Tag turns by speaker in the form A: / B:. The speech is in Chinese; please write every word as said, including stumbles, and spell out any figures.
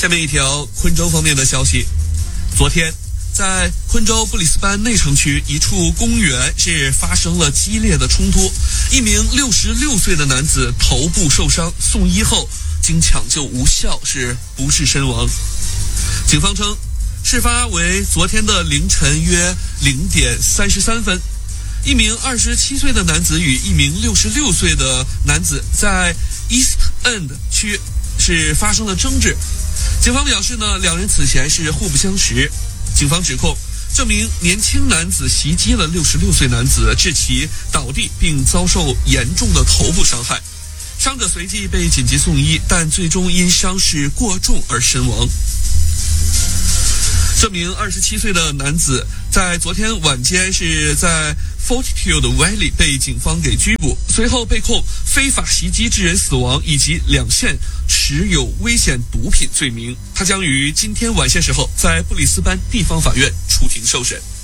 A: 下面一条昆州方面的消息，昨天在昆州布里斯班内城区一处公园是发生了激烈的冲突，一名六十六岁的男子头部受伤，送医后经抢救无效是不治身亡。警方称，事发为昨天的凌晨约零点三十三分，一名二十七岁的男子与一名六十六岁的男子在 East End 区是发生了争执。警方表示呢，两人此前是互不相识。警方指控这名年轻男子袭击了六十六岁男子，致其倒地并遭受严重的头部伤害。伤者随即被紧急送医，但最终因伤势过重而身亡。这名二十七岁的男子在昨天晚间是在 Fortitude Valley 被警方给拘捕，随后被控非法袭击致人死亡以及两项持有危险毒品罪名。他将于今天晚些时候在布里斯班地方法院出庭受审。